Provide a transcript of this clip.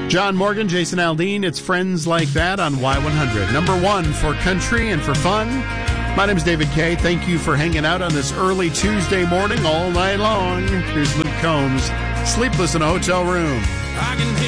John Morgan, Jason Aldean, it's Friends Like That on Y100. Number one for country and for fun. My name is David Kay. Thank you for hanging out on this early Tuesday morning all night long. Here's Luke Combs, Sleepless in a Hotel Room.